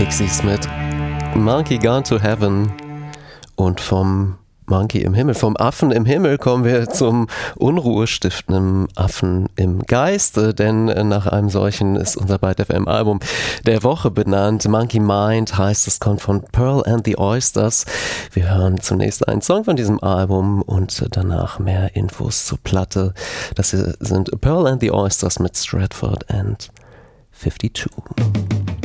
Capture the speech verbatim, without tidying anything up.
Pixies mit Monkey Gone to Heaven. Und vom Monkey im Himmel, vom Affen im Himmel kommen wir zum unruhestiftenden Affen im Geiste, denn nach einem solchen ist unser Byte F M Album der Woche benannt. Monkey Mind heißt es, kommt von Pearl and the Oysters. Wir hören zunächst einen Song von diesem Album und danach mehr Infos zur Platte. Das hier sind Pearl and the Oysters mit Stratford and fifty-two.